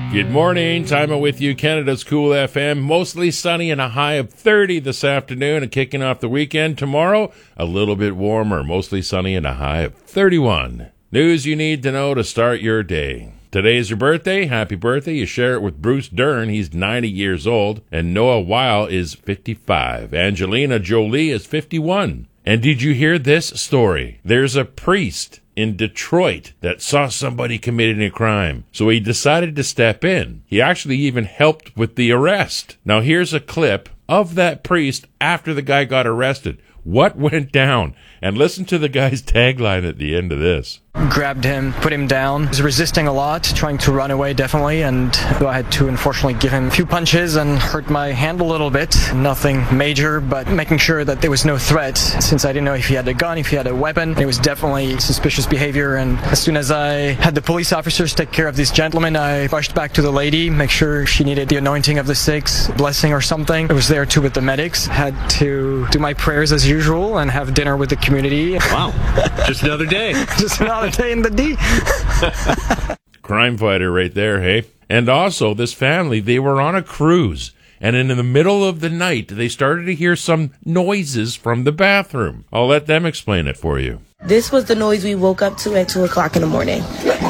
Good morning. Time with you, Canada's Cool FM. Mostly sunny and a high of 30 this afternoon, and kicking off the weekend. Tomorrow, a little bit warmer. Mostly sunny and a high of 31. News you need to know to start your day. Today is your birthday. Happy birthday. You share it with Bruce Dern. He's 90 years old. And Noah Weil is 55. Angelina Jolie is 51. And did you hear this story? There's a priest in Detroit that saw somebody committing a crime. So he decided to step in. He actually even helped with the arrest. Now here's a clip of that priest after the guy got arrested. What went down? And listen to the guy's tagline at the end of this. Grabbed him, put him down. He was resisting a lot, trying to run away, definitely, and I had to unfortunately give him a few punches and hurt my hand a little bit. Nothing major, but making sure that there was no threat, since I didn't know if he had a gun, if he had a weapon. It was definitely suspicious behavior, and as soon as I had the police officers take care of this gentleman, I rushed back to the lady, make sure she needed the anointing of the six, blessing or something. I was there too with the medics, had to do my prayers as usual and have dinner with the community. Wow, just another day. Just another day in the D. Crime fighter right there, hey? And also, this family, they were on a cruise, and in the middle of the night, they started to hear some noises from the bathroom. I'll let them explain it for you. This was the noise we woke up to at 2 o'clock in the morning.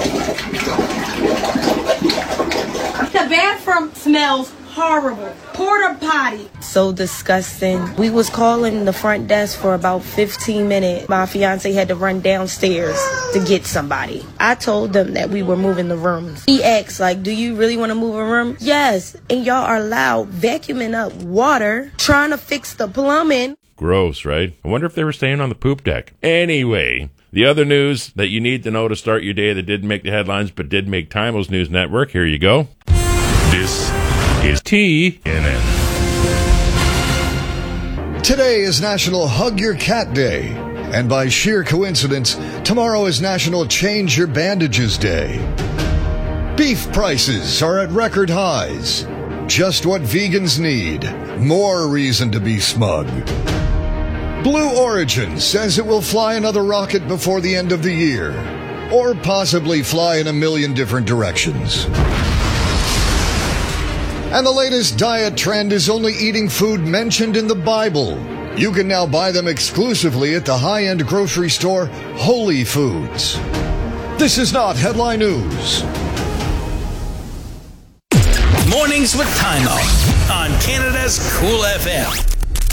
The bathroom smells horrible. Porta potty. So disgusting. We was calling the front desk for about 15 minutes. My fiance had to run downstairs to get somebody. I told them that we were moving the rooms. He asked, like, do you really want to move a room? Yes. And y'all are loud, vacuuming up water, trying to fix the plumbing. Gross, right? I wonder if they were staying on the poop deck. Anyway, the other news that you need to know to start your day that didn't make the headlines but did make Timeless News Network. Here you go. This is TNN. Today is National Hug Your Cat Day. And by sheer coincidence, tomorrow is National Change Your Bandages Day. Beef prices are at record highs. Just what vegans need. More reason to be smug. Blue Origin says it will fly another rocket before the end of the year. Or possibly fly in a million different directions. And the latest diet trend is only eating food mentioned in the Bible. You can now buy them exclusively at the high-end grocery store Holy Foods. This is not headline news. Mornings with Timo on Canada's Cool FM.